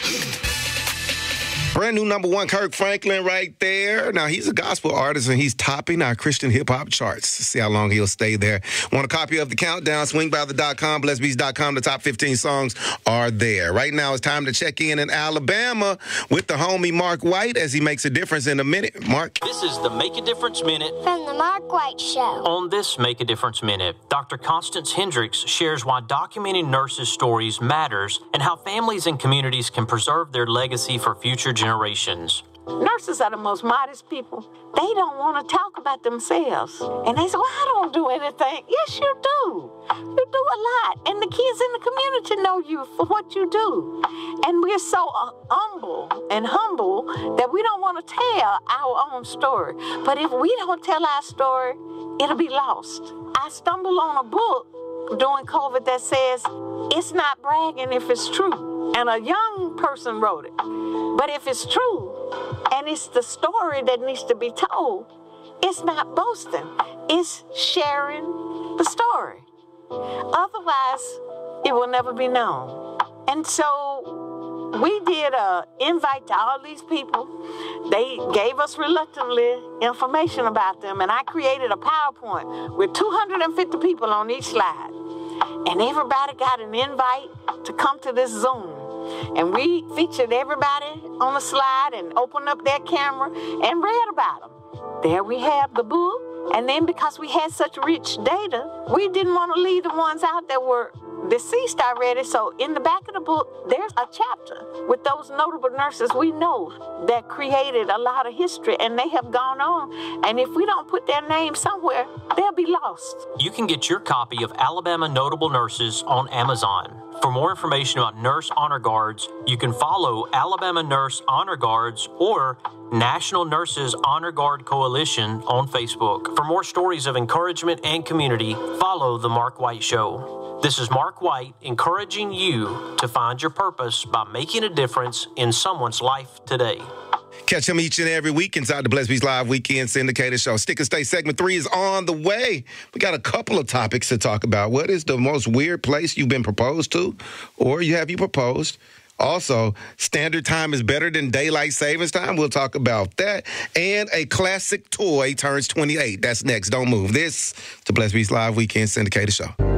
Brand new number one, Kirk Franklin right there. Now, he's a gospel artist, and he's topping our Christian hip-hop charts. See how long he'll stay there. Want a copy of the countdown? Swingbythe.com, blessedbeats.com. The top 15 songs are there. Right now, it's time to check in Alabama with the homie Mark White as he makes a difference in a minute. Mark? This is the Make a Difference Minute from the Mark White Show. On this Make a Difference Minute, Dr. Constance Hendricks shares why documenting nurses' stories matters and how families and communities can preserve their legacy for future generations. Nurses are the most modest people. They don't want to talk about themselves. And they say, well, I don't do anything. Yes, you do. You do a lot. And the kids in the community know you for what you do. And we're so humble that we don't want to tell our own story. But if we don't tell our story, it'll be lost. I stumbled on a book during COVID that says, it's not bragging if it's true. And a young person wrote it. But if it's true, and it's the story that needs to be told, it's not boasting. It's sharing the story. Otherwise, it will never be known. And so we did an invite to all these people. They gave us reluctantly information about them, and I created a PowerPoint with 250 people on each slide. And everybody got an invite to come to this Zoom. And we featured everybody on the slide and opened up their camera and read about them. There we have the book. And then because we had such rich data, we didn't want to leave the ones out that were deceased already. So in the back of the book, there's a chapter with those notable nurses we know that created a lot of history, and they have gone on. And if we don't put their name somewhere, they'll be lost. You can get your copy of Alabama Notable Nurses on Amazon. For more information about Nurse Honor Guards, you can follow Alabama Nurse Honor Guards or National Nurses Honor Guard Coalition on Facebook. For more stories of encouragement and community, follow The Mark White Show. This is Mark White encouraging you to find your purpose by making a difference in someone's life today. Catch him each and every week inside the Blessed Beats Live Weekend Syndicated Show. Stick and Stay segment 3 is on the way. We got a couple of topics to talk about. What is the most weird place you've been proposed to, or have you proposed? Also, standard time is better than daylight savings time. We'll talk about that. And a classic toy turns 28. That's next. Don't move. This is the Blessed Beats Live Weekend Syndicated Show.